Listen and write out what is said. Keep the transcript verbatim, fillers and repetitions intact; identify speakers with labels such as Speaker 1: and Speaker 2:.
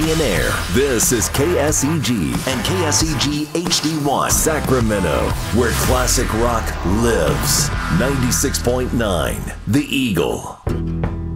Speaker 1: and air. This is K S E G and K S E G H D one, Sacramento, where classic rock lives. ninety-six point nine, The Eagle.